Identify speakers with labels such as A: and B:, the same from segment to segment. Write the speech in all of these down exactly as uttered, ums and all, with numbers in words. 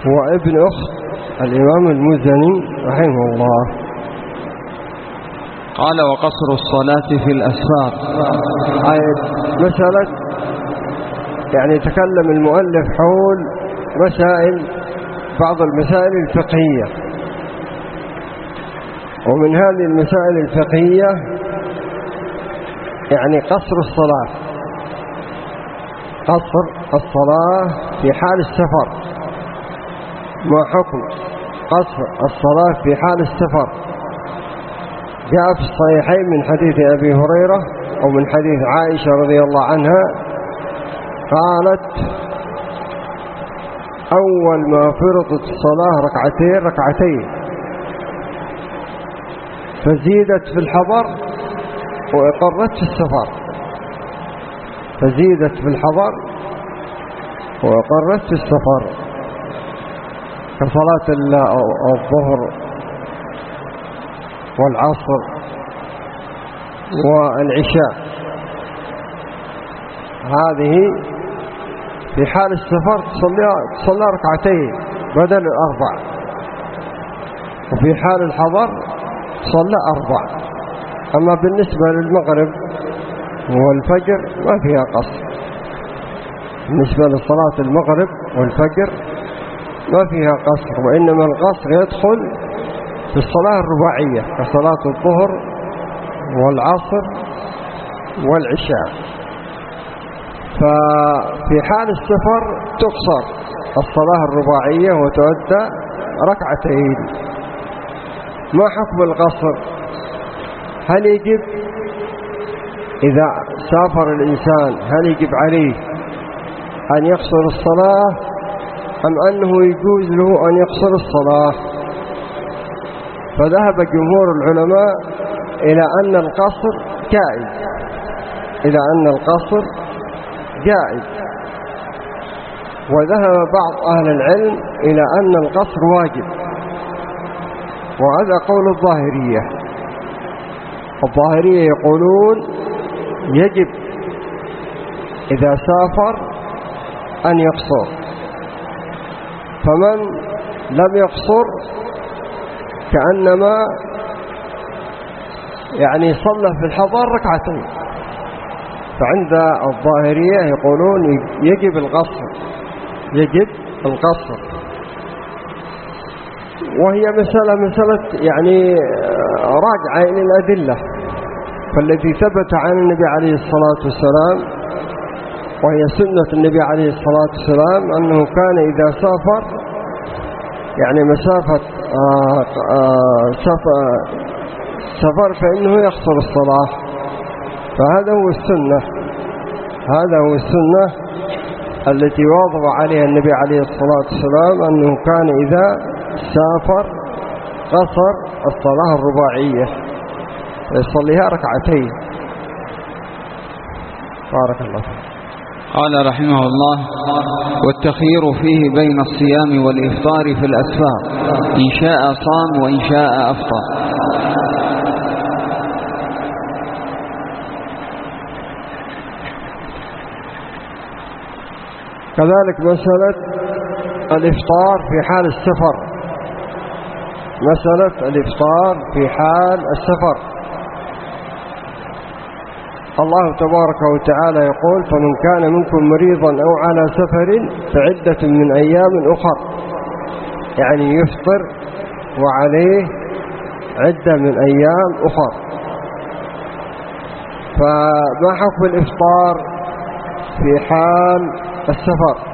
A: هو ابن أخت الإمام المزني رحمه الله.
B: قال وقصر الصلاة في الأسفار.
A: أي مسألة يعني تكلم المؤلف حول مسائل بعض المسائل الفقهية، ومن هذه المسائل الفقهية يعني قصر الصلاة، قصر الصلاة في حال السفر. ما حكم قصر الصلاة في حال السفر؟ جاء في الصحيحين من حديث أبي هريرة ومن حديث عائشة رضي الله عنها قالت أول ما فرضت الصلاة ركعتين ركعتين، فزيدت في الحضر وأقرت في السفر، فزيدت في الحضر وأقرت في السفر، كصلاة الظهر والعصر والعشاء. هذه في حال السفر تصلى ركعتين بدل الأربع، وفي حال الحضر صلى أربع. أما بالنسبة للمغرب والفجر ما فيها قصر. بالنسبة لصلاة المغرب والفجر ما فيها قصر، وإنما القصر يدخل في الصلاة الرباعية كصلاة الظهر والعصر والعشاء. ففي حال السفر تقصر الصلاة الرباعية وتؤدى ركعتين. ما حكم القصر؟ هل يجب إذا سافر الإنسان هل يجب عليه أن يقصر الصلاة أم أنه يجوز له أن يقصر الصلاة؟ فذهب جمهور العلماء إلى أن القصر جائز، إلى أن القصر جائز. وذهب بعض أهل العلم إلى أن القصر واجب، وهذا قول الظاهرية. الظاهرية يقولون يجب إذا سافر أن يقصر، فمن لم يقصر كأنما يعني صلى في الحضر ركعتين. فعند الظاهرية يقولون يجب القصر، يجب القصر. وهي مسألة مسألة يعني راجعة إلى الأدلة. فالذي ثبت عن النبي عليه الصلاة والسلام وهي سنة النبي عليه الصلاة والسلام أنه كان إذا سافر يعني مسافة آآ آآ سفر, سفر فإنه يقصر الصلاة. فهذا هو السنة، هذا هو السنة التي واظب عليها النبي عليه الصلاة والسلام، أنه كان إذا سافر قصر الصلاة الرباعية يصليها ركعتين. بارك الله فيك.
B: قال رحمه الله: والتخيير فيه بين الصيام والإفطار في الأسفار، إن شاء صام وإن شاء أفطر.
A: كذلك مسألة الإفطار في حال السفر، مسألة الإفطار في حال السفر. الله تبارك وتعالى يقول: فمن كان منكم مريضا أو على سفر فعدة من أيام أخر، يعني يفطر وعليه عدة من أيام أخر. فما حكم الإفطار في حال السفر؟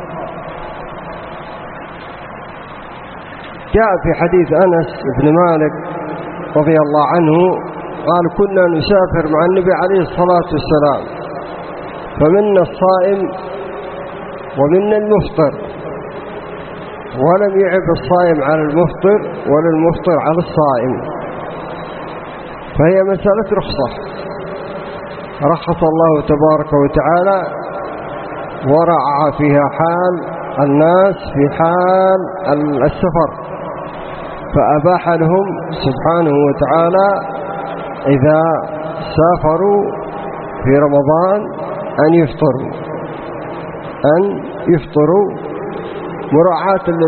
A: جاء في حديث أنس بن مالك رضي الله عنه قال: كنا نسافر مع النبي عليه الصلاة والسلام، فمنا الصائم ومنا المفطر، ولم يعب الصائم على المفطر ولا المفطر على الصائم. فهي مسألة رخصة، رخص الله تبارك وتعالى ورعى فيها حال الناس في حال السفر، فأباح لهم سبحانه وتعالى إذا سافروا في رمضان أن يفطروا أن يفطروا مراعاة